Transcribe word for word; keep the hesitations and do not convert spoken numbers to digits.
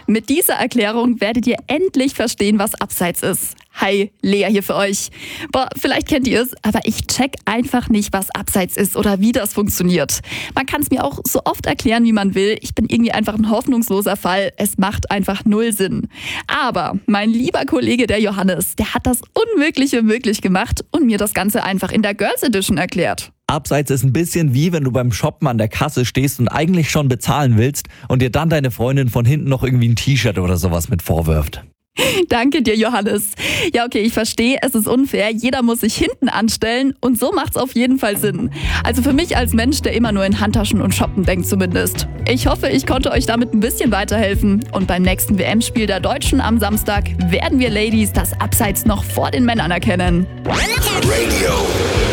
Mit dieser Erklärung werdet ihr endlich verstehen, was Abseits ist. Hi, Lea hier für euch. Boah, vielleicht kennt ihr es, aber ich check einfach nicht, was Abseits ist oder wie das funktioniert. Man kann es mir auch so oft erklären, wie man will. Ich bin irgendwie einfach ein hoffnungsloser Fall. Es macht einfach null Sinn. Aber mein lieber Kollege, der Johannes, der hat das Unmögliche möglich gemacht und mir das Ganze einfach in der Girls Edition erklärt. Abseits ist ein bisschen wie, wenn du beim Shoppen an der Kasse stehst und eigentlich schon bezahlen willst und dir dann deine Freundin von hinten noch irgendwie ein T-Shirt oder sowas mit vorwirft. Danke dir, Johannes. Ja, okay, ich verstehe, es ist unfair. Jeder muss sich hinten anstellen und so macht's auf jeden Fall Sinn. Also für mich als Mensch, der immer nur in Handtaschen und Shoppen denkt zumindest. Ich hoffe, ich konnte euch damit ein bisschen weiterhelfen. Und beim nächsten W M-Spiel der Deutschen am Samstag werden wir Ladies das Abseits noch vor den Männern erkennen. Radio